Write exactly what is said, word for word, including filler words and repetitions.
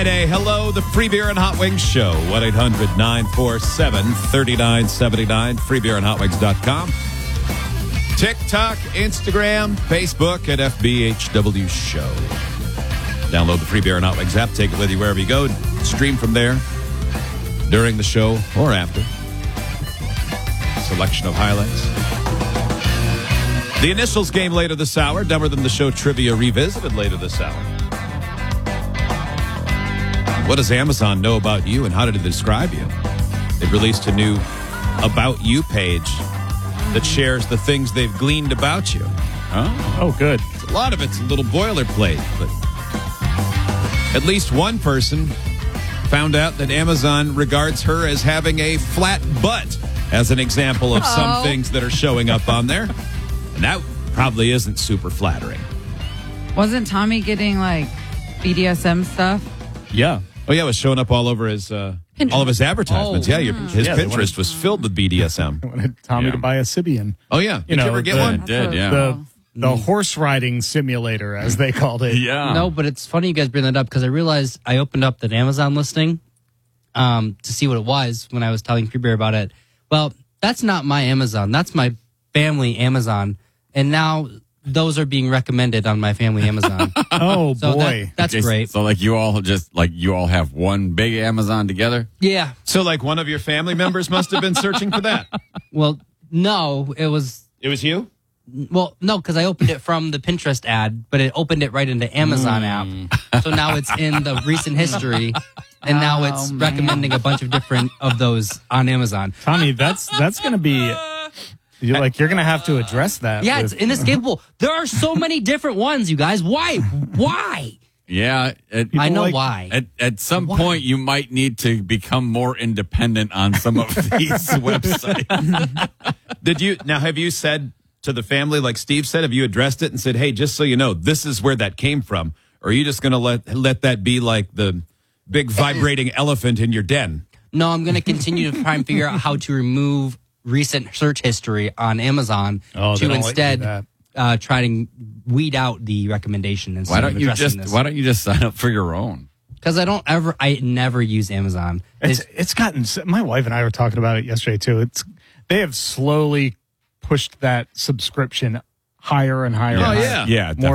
Friday. Hello, the Free Beer and Hot Wings Show. one eight hundred nine four seven three nine seven nine. free beer and hot wings dot com. TikTok, Instagram, Facebook at F B H W Show. Download the Free Beer and Hot Wings app. Take it with you wherever you go. Stream from there during the show or after. Selection of highlights. The Initials game later this hour. Dumber Than the Show trivia revisited later this hour. What does Amazon know about you and how did it describe you? They've released a new About You page that shares the things they've gleaned about you. Oh, oh good. A lot of it's a little boilerplate, but at least one person found out that Amazon regards her as having a flat butt as an example of some Oh. things that are showing up on there. And that probably isn't super flattering. Wasn't Tommy getting like B D S M stuff? Yeah. Oh, yeah, it was showing up all over his uh, all of his advertisements. Oh. yeah, your, his Yeah, they Pinterest wanted- was filled with B D S M. I wanted Tommy Yeah. to buy a Sibian. Oh, yeah. Did you, know, ever get the- one? That's did, what- yeah. The the horse riding simulator, as they called it. Yeah. No, but it's funny you guys bring that up because I realized I opened up that Amazon listing um, to see what it was when I was telling Free Beer about it. Well, that's not my Amazon. That's my family Amazon. And now those are being recommended on my family Amazon. Oh So boy. that, that's Okay, great. So like you all just like you all have one big Amazon together? Yeah. So, like, one of your family members must have been searching for that. Well, no, it was, It was you? well, no, because I opened it from the Pinterest ad, but it opened it right into Amazon app. So now it's in the recent history. And now it's Oh, man. recommending a bunch of different of those on Amazon. Tommy, that's that's gonna be you're like you're gonna have to address that. Yeah, with- it's inescapable. There are so many different ones, you guys. Why? Why? Yeah. It, I know like- why. At, at some point, you might need to become more independent on some of these websites. Did you now have you said to the family, like Steve said, have you addressed it and said, hey, just so you know, this is where that came from? Or are you just going to let let that be like the big vibrating elephant in your den? No, I'm going to continue to try and figure out how to remove recent search history on Amazon Oh, they to don't let you do instead that. uh, try to weed out the recommendation instead Why don't of you addressing just this. Why don't you just sign up for your own? Because I don't ever, I never use Amazon. It's It's- it's gotten. My wife and I were talking about it yesterday too. It's they have slowly pushed that subscription higher and higher. Oh, and higher. yeah. Yeah. More